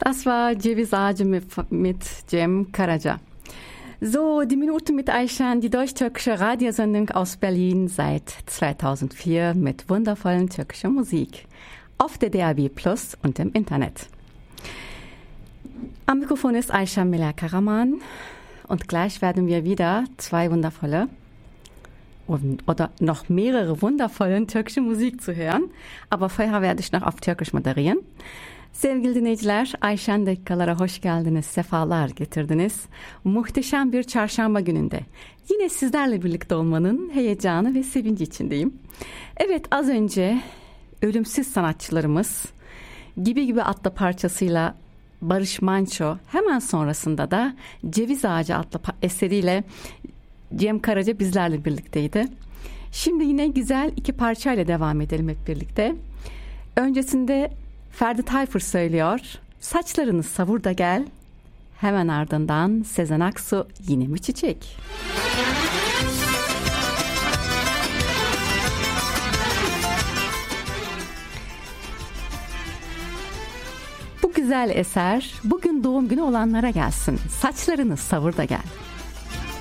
Das war Ceviz Ağacı mit Cem Karaca. So, die Minute mit Ayşen, die deutsch-türkische Radiosendung aus Berlin seit 2004 mit wundervollen türkischer Musik. Auf der DAB Plus und im Internet. Am Mikrofon ist Ayşen Miller Karaman und gleich werden wir wieder zwei wundervolle oder noch mehrere wundervollen türkische Musik zu hören. Aber vorher werde ich noch auf Türkisch moderieren. Sevgili dinleyiciler, Ayşen dakikalara hoş geldiniz, sefalar getirdiniz. Muhteşem bir çarşamba gününde yine sizlerle birlikte olmanın heyecanı ve sevinci içindeyim. Evet, az önce ölümsüz sanatçılarımız Gibi Gibi adlı parçasıyla Barış Manço, hemen sonrasında da Ceviz Ağacı adlı eseriyle Cem Karaca bizlerle birlikteydi. Şimdi yine güzel iki parçayla devam edelim hep birlikte. Öncesinde Ferdi Tayfur söylüyor, saçlarını savur da gel. Hemen ardından Sezen Aksu, Yine mi çiçek? Bu güzel eser bugün doğum günü olanlara gelsin. Saçlarını savur da gel.